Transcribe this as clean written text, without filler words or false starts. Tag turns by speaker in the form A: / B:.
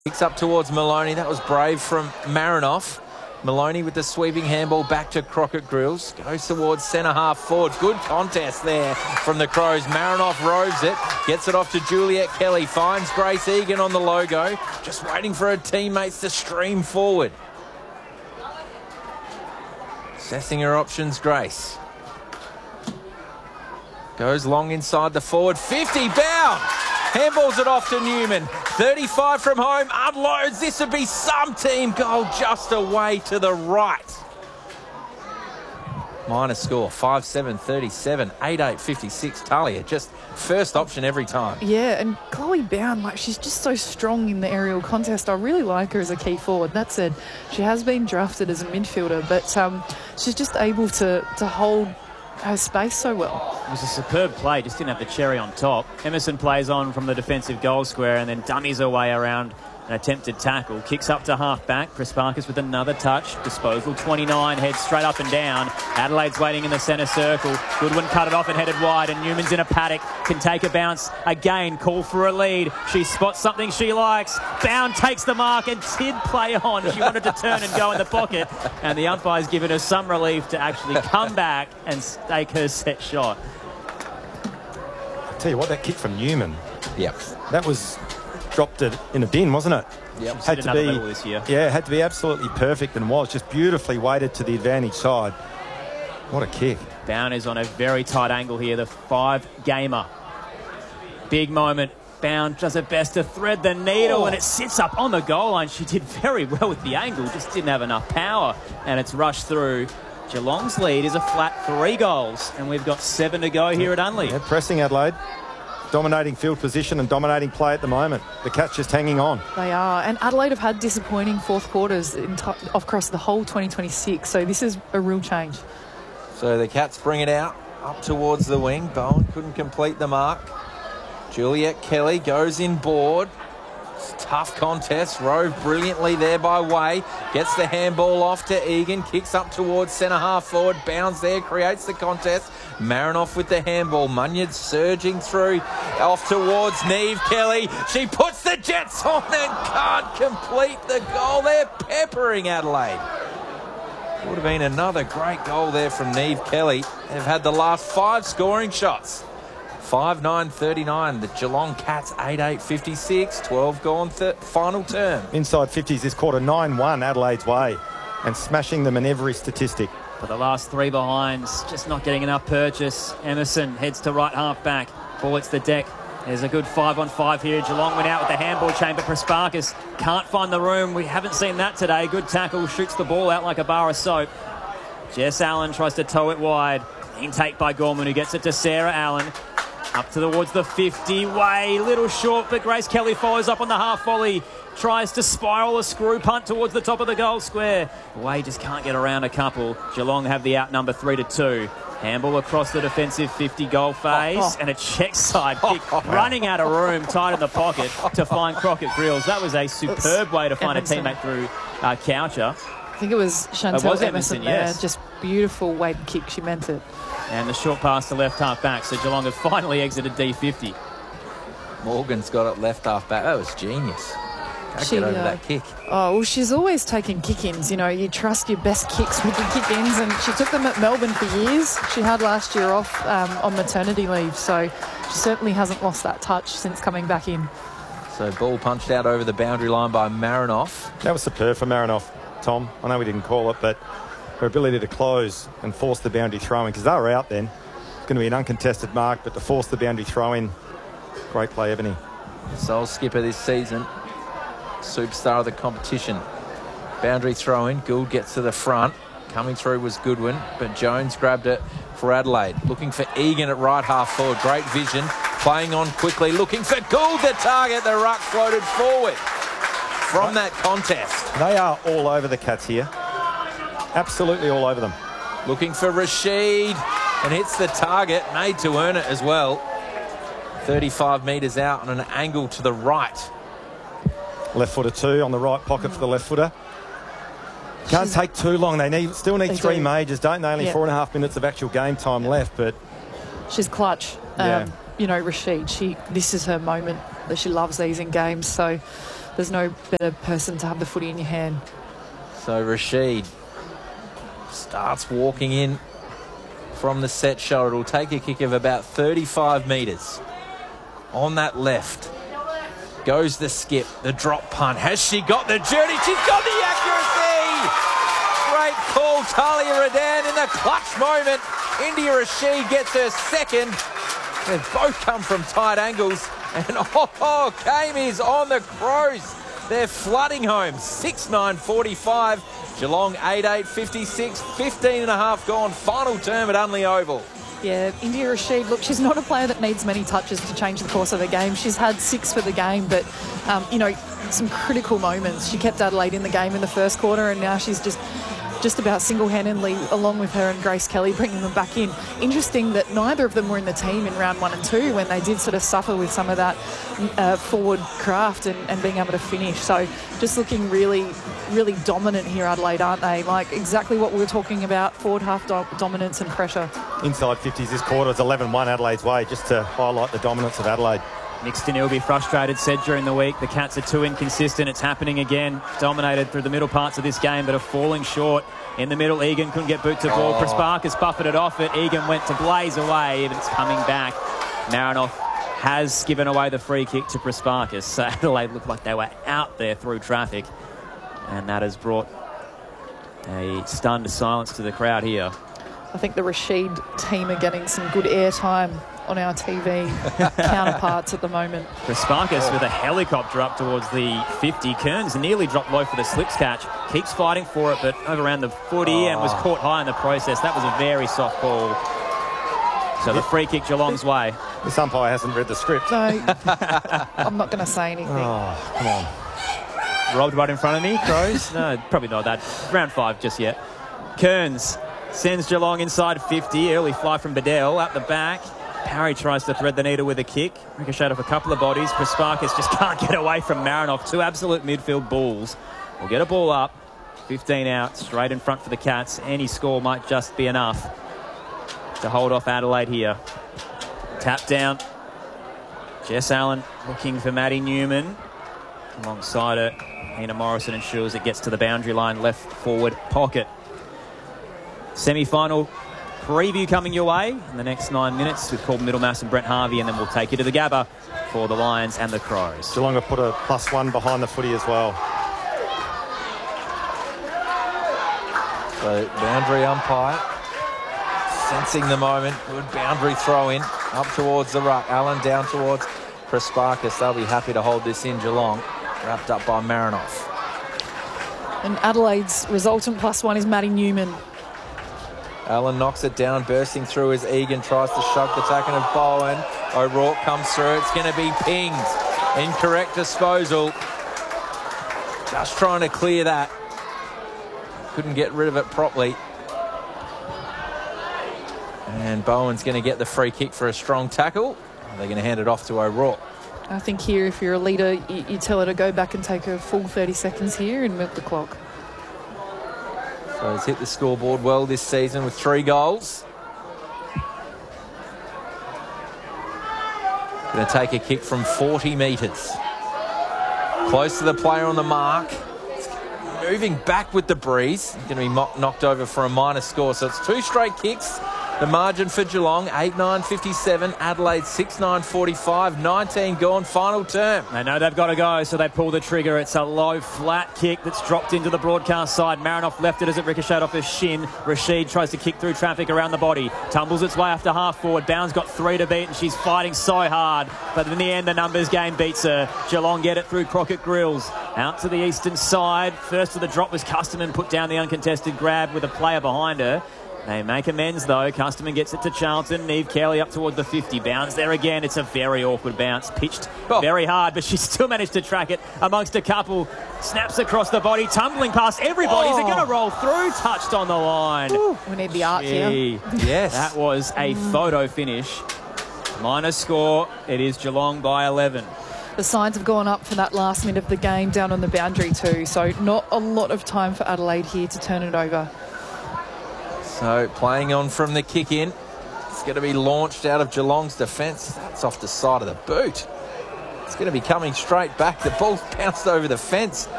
A: Kicks up towards Maloney. That was brave from Marinoff. Maloney with the sweeping handball back to Crockett Grills. Goes towards centre half forward. Good contest there from the Crows. Marinoff roves it. Gets it off to Juliet Kelly. Finds Grace Egan on the logo. Just waiting for her teammates to stream forward. Assessing her options, Grace. Goes long inside the forward. 50 bound. Handballs it off to Newman. 35 from home. Unloads. This would be some team goal just away to the right. Minor score 5-7, 37, 8-8, 56. Talia just first option every time.
B: Yeah, and Chloe Bound, like, she's just so strong in the aerial contest. I really like her as a key forward. That said, she has been drafted as a midfielder, but she's just able to hold her space so well.
C: It was a superb play, just didn't have the cherry on top. Emerson plays on from the defensive goal square and then dummies her way around an attempted tackle. Kicks up to half-back. Prespakis with another touch. Disposal 29, heads straight up and down. Adelaide's waiting in the centre circle. Goodwin cut it off and headed wide, and Newman's in a paddock. Can take a bounce. Again, call for a lead. She spots something she likes. Bound takes the mark and did play on. She wanted to turn and go in the pocket, and the umpire's given her some relief to actually come back and stake her set shot.
D: I'll tell you what, that kick from Newman.
A: Yep.
D: That was dropped it in a bin, wasn't it?
A: Yep.
D: Had to be
C: this year.
D: Yeah, had to be absolutely perfect, and was just beautifully weighted to the advantage side. What a kick.
C: Bound is on a very tight angle here, the 5-gamer. Big moment. Bound does her best to thread the needle, and it sits up on the goal line. She did very well with the angle, just didn't have enough power, and it's rushed through. Geelong's lead is a flat 3 goals, and we've got 7 to go here at Unley.
D: Yeah, pressing Adelaide. Dominating field position and dominating play at the moment. The Cats just hanging on.
B: They are. And Adelaide have had disappointing fourth quarters across the whole 2026. So this is a real change.
A: So the Cats bring it out up towards the wing. Bowen couldn't complete the mark. Juliet Kelly goes in board. It's a tough contest. Rove brilliantly there by Way. Gets the handball off to Egan. Kicks up towards centre half forward. Bounds there. Creates the contest. Marinoff with the handball. Munyard surging through. Off towards Neve Kelly. She puts the Jets on and can't complete the goal. They're peppering Adelaide. Would have been another great goal there from Neve Kelly. They've had the last 5 scoring shots. 5-9-39. The Geelong Cats 8-8, 56. 12 gone final term.
D: Inside 50s this quarter, 9-1 Adelaide's way, and smashing them in every statistic.
C: For the last 3 behinds, just not getting enough purchase. Emerson heads to right half back. Ball hits the deck. There's a good 5-on-5 here. Geelong went out with the handball chain, but Prespakis can't find the room. We haven't seen that today. Good tackle, shoots the ball out like a bar of soap. Jess Allen tries to tow it wide. Clean take by Gorman, who gets it to Sarah Allen. Up towards the 50. Way, little short, but Grace Kelly follows up on the half volley. Tries to spiral a screw punt towards the top of the goal square. Way just can't get around a couple. Geelong have the outnumber 3-2. Handball across the defensive 50 goal phase, and a check side kick running out of room, tight in the pocket to find Crockett Grills. That was a superb way to find a teammate through Coucher.
B: I think it was Chantel Emerson there.
C: Yes.
B: Just beautiful weighted kick. She meant it.
C: And the short pass to left half back. So Geelong have finally exited D50.
A: Morgan's got it left half back. That was genius. Can't get over that kick.
B: Oh, well, she's always taking kick-ins. You know, you trust your best kicks with your kick-ins, and she took them at Melbourne for years. She had last year off on maternity leave, so she certainly hasn't lost that touch since coming back in.
A: So ball punched out over the boundary line by Marinoff.
D: That was superb for Marinoff, Tom. I know we didn't call it, but her ability to close and force the boundary throw-in, because they were out then. It's going to be an uncontested mark, but to force the boundary throw-in, great play, Ebony.
A: Sole skipper this season. Superstar of the competition. Boundary throw-in. Gould gets to the front. Coming through was Goodwin, but Jones grabbed it for Adelaide. Looking for Egan at right half forward. Great vision. Playing on quickly. Looking for Gould to target. The ruck floated forward from that contest.
D: They are all over the Cats here. Absolutely all over them.
A: Looking for Rashid, and hits the target. Made to earn it as well. 35 metres out on an angle to the right.
D: Left footer 2 on the right pocket for the left footer. Can't take too long. They still need 3 majors, don't they? Only 4.5 minutes of actual game time left, but
B: she's clutch. You know, Rashid, this is her moment that she loves these in games. So there's no better person to have the footy in your hand.
A: So Rashid starts walking in from the set shot. It'll take a kick of about 35 metres. On that left goes the skip, the drop punt. Has she got the journey? She's got the accuracy! Great call, Talia Radan in the clutch moment. India Rashid gets her second. They've both come from tight angles. And Kame is on the Crows. They're flooding home. 6-9-45. Geelong 8-8-56. 15 and a half gone. Final term at Unley Oval.
B: Yeah, India Rashid, look, she's not a player that needs many touches to change the course of the game. She's had 6 for the game, but, some critical moments. She kept Adelaide in the game in the first quarter, and now she's just about single-handedly, along with her and Grace Kelly, bringing them back in. Interesting that neither of them were in the team in round 1 and 2 when they did sort of suffer with some of that forward craft and being able to finish. So just looking really, really dominant here, Adelaide, aren't they? Like exactly what we were talking about, forward half dominance and pressure.
D: Inside 50s this quarter is 11-1 Adelaide's way, just to highlight the dominance of Adelaide.
C: Nick Stinnell will be frustrated, said during the week. The Cats are too inconsistent. It's happening again. Dominated through the middle parts of this game, but are falling short. In the middle, Egan couldn't get boot to ball. Prasparkas buffeted off it. Egan went to blaze away, but it's coming back. Marinoff has given away the free kick to Prasparkas. So Adelaide looked like they were out there through traffic. And that has brought a stunned silence to the crowd here.
B: I think the Rashid team are getting some good airtime on our TV counterparts at the moment.
C: Prasparkas with a helicopter up towards the 50. Kearns nearly dropped low for the slips catch. Keeps fighting for it, but overran the footy and was caught high in the process. That was a very soft ball. So the free kick Geelong's way.
D: This umpire hasn't read the script.
B: No, I'm not going to say anything.
D: Oh, come on.
C: Robbed right in front of me, Crows? No, probably not that. Round 5 just yet. Kearns sends Geelong inside 50. Early fly from Bedell up the back. Parry tries to thread the needle with a kick. Ricocheted off a couple of bodies. Prasparkas just can't get away from Marinoff. 2 absolute midfield bulls. We'll get a ball up. 15 out, straight in front for the Cats. Any score might just be enough to hold off Adelaide here. Tap down. Jess Allen looking for Maddie Newman. Alongside her, Hina Morrison ensures it gets to the boundary line, left forward pocket. Semi-final preview coming your way in the next 9 minutes with Corbin Middlemass and Brent Harvey, and then we'll take you to the Gabba for the Lions and the Crows.
D: Geelong have put a +1 behind the footy as well.
A: So boundary umpire sensing the moment. Good boundary throw in up towards the ruck. Allen down towards Prasparkas. They'll be happy to hold this in. Geelong wrapped up by Marinoff.
B: And Adelaide's resultant +1 is Maddie Newman.
A: Allen knocks it down, bursting through as Egan tries to shock the tackle of Bowen. O'Rourke comes through. It's going to be pinged. Incorrect disposal. Just trying to clear that. Couldn't get rid of it properly. And Bowen's going to get the free kick for a strong tackle. They're going to hand it off to O'Rourke.
B: I think here, if you're a leader, you tell her to go back and take a full 30 seconds here and milk the clock.
A: So he's hit the scoreboard well this season with 3 goals. Going to take a kick from 40 metres. Close to the player on the mark. Moving back with the breeze. Going to be knocked over for a minor score. So it's 2 straight kicks. The margin for Geelong, 8-9-57. Adelaide, 6-9-45. 19 gone, final term.
C: They know they've got to go, so they pull the trigger. It's a low, flat kick that's dropped into the broadcast side. Marinoff left it as it ricocheted off his shin. Rashid tries to kick through traffic around the body. Tumbles its way after half forward. Bound's got 3 to beat, and she's fighting so hard. But in the end, the numbers game beats her. Geelong get it through Crockett Grills. Out to the eastern side. First of the drop was Custerman, put down the uncontested grab with a player behind her. They make amends, though. Custerman gets it to Charlton. Neve Kelly up toward the 50. Bounce there again. It's a very awkward bounce. Pitched very hard, but she still managed to track it amongst a couple. Snaps across the body, tumbling past everybody. Is it going to roll through? Touched on the line.
B: Ooh, we need the art here.
A: Yes.
C: That was a photo finish. Minor score. It is Geelong by 11.
B: The signs have gone up for that last minute of the game down on the boundary too. So not a lot of time for Adelaide here to turn it over.
A: So playing on from the kick in. It's going to be launched out of Geelong's defence. That's off the side of the boot. It's going to be coming straight back. The ball's bounced over the fence.